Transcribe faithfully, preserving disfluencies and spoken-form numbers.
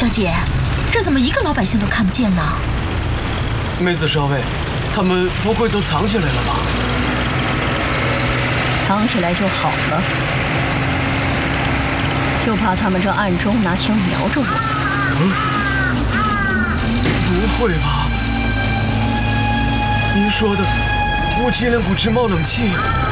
小姐，这怎么一个老百姓都看不见呢？ 梅子少尉，他们不会都藏起来了吧？ 藏起来就好了，就怕他们正暗中拿枪瞄着我。 嗯，不会吧？您说的乌脊梁骨直冒冷气，